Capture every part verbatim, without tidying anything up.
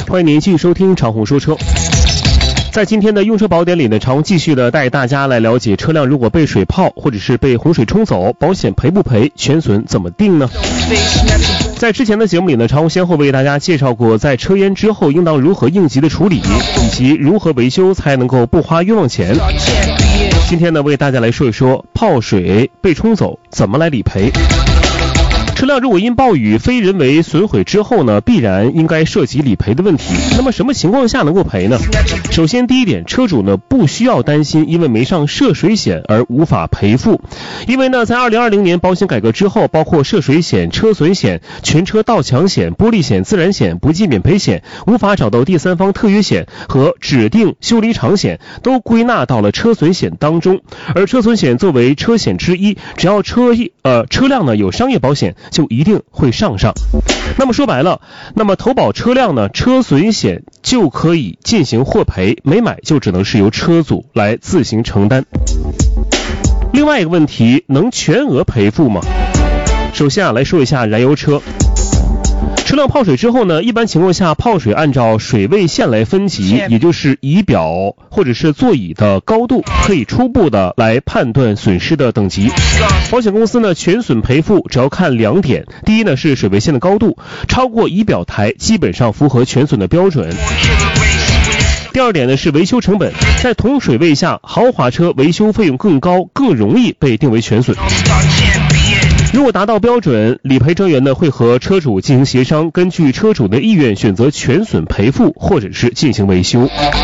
欢迎您继续收听长虹说车。在今天的用车宝典里呢，长虹继续的带大家来了解车辆如果被水泡或者是被洪水冲走，保险赔不赔，全损怎么定呢？在之前的节目里呢，长虹先后为大家介绍过在车淹之后应当如何应急的处理，以及如何维修才能够不花冤枉钱。今天呢，为大家来说一说泡水被冲走怎么来理赔。车辆如果因暴雨非人为损毁之后呢，必然应该涉及理赔的问题。那么什么情况下能够赔呢？首先第一点，车主呢不需要担心因为没上涉水险而无法赔付，因为呢在二零二零年保险改革之后，包括涉水险、车损险、全车盗抢险、玻璃险、自燃险、不计免赔险、无法找到第三方特约险和指定修理厂险都归纳到了车损险当中。而车损险作为车险之一，只要车呃车辆呢有商业保险，就一定会上上。那么说白了，那么投保车辆呢，车损险就可以进行获赔，没买就只能是由车主来自行承担。另外一个问题，能全额赔付吗？首先啊，来说一下燃油车。车辆泡水之后呢，一般情况下泡水按照水位线来分级，也就是仪表或者是座椅的高度，可以初步的来判断损失的等级。保险公司呢全损赔付只要看两点，第一呢是水位线的高度，超过仪表台基本上符合全损的标准。第二点呢是维修成本，在同水位下，豪华车维修费用更高，更容易被定为全损。如果达到标准，理赔专员呢会和车主进行协商，根据车主的意愿选择全损赔付或者是进行维修。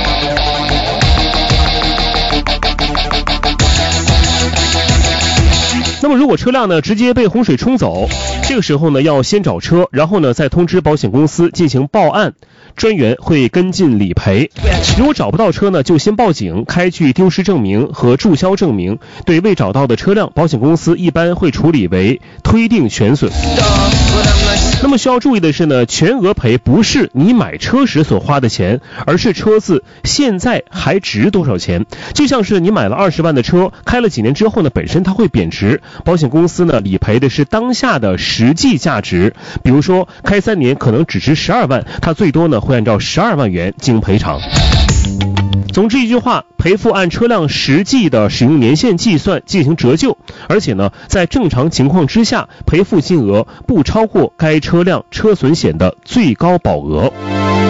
那么如果车辆呢直接被洪水冲走，这个时候呢要先找车，然后呢再通知保险公司进行报案，专员会跟进理赔。如果找不到车呢，就先报警，开具丢失证明和注销证明。对未找到的车辆，保险公司一般会处理为推定全损。那么需要注意的是呢，全额赔不是你买车时所花的钱，而是车子现在还值多少钱。就像是你买了二十万的车，开了几年之后呢，本身它会贬值，保险公司呢理赔的是当下的实际价值。比如说开三年可能只值十二万，它最多呢会按照十二万元进行赔偿。总之一句话，赔付按车辆实际的使用年限计算进行折旧，而且呢，在正常情况之下，赔付金额不超过该车辆车损险的最高保额。